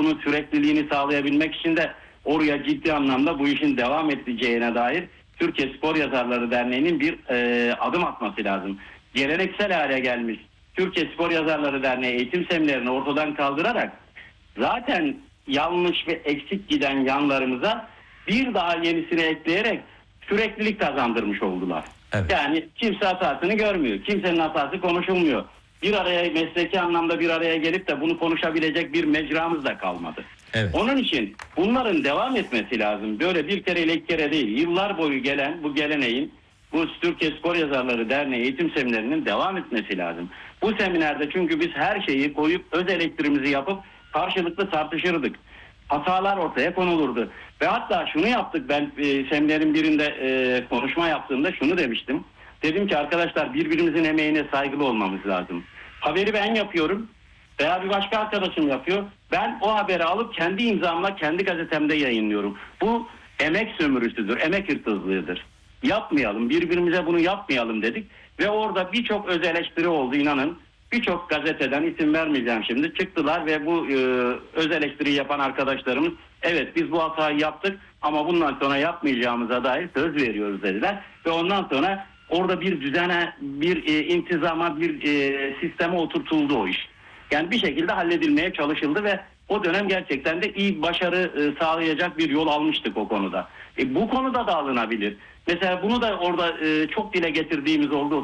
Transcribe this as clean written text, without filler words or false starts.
bunun sürekliliğini sağlayabilmek için de oraya ciddi anlamda bu işin devam edeceğine dair Türkiye Spor Yazarları Derneği'nin bir adım atması lazım. Geleneksel hale gelmiş Türkiye Spor Yazarları Derneği eğitim seminerini ortadan kaldırarak zaten yanlış ve eksik giden yanlarımıza bir daha yenisini ekleyerek süreklilik kazandırmış oldular. Evet. Yani kimse hatasını görmüyor. Kimsenin hatası konuşulmuyor. Bir araya mesleki anlamda bir araya gelip de bunu konuşabilecek bir mecramız da kalmadı. Evet. Onun için bunların devam etmesi lazım. Böyle bir kere ile iki kere değil. Yıllar boyu gelen bu geleneğin, bu Türkiye Spor Yazarları Derneği eğitim seminerinin devam etmesi lazım. Bu seminerde çünkü biz her şeyi koyup öz elektriğimizi yapıp karşılıklı tartışırdık. Hatalar ortaya konulurdu. Ve hatta şunu yaptık, ben seminerin birinde konuşma yaptığımda şunu demiştim. Dedim ki arkadaşlar, birbirimizin emeğine saygılı olmamız lazım. Haberi ben yapıyorum veya bir başka arkadaşım yapıyor. Ben o haberi alıp kendi imzamla kendi gazetemde yayınlıyorum. Bu emek sömürüsüdür, emek hırsızlığıdır. Yapmayalım, birbirimize bunu yapmayalım dedik. Ve orada birçok öz eleştiri oldu, inanın. Birçok gazeteden, isim vermeyeceğim şimdi, çıktılar ve bu öz eleştiriyi yapan arkadaşlarımız, evet biz bu hatayı yaptık ama bundan sonra yapmayacağımıza dair söz veriyoruz dediler. Ve ondan sonra orada bir düzene, bir intizama, bir sisteme oturtuldu o iş. Yani bir şekilde halledilmeye çalışıldı ve o dönem gerçekten de iyi başarı sağlayacak bir yol almıştık o konuda. Bu konuda da alınabilir. Mesela bunu da orada çok dile getirdiğimiz oldu.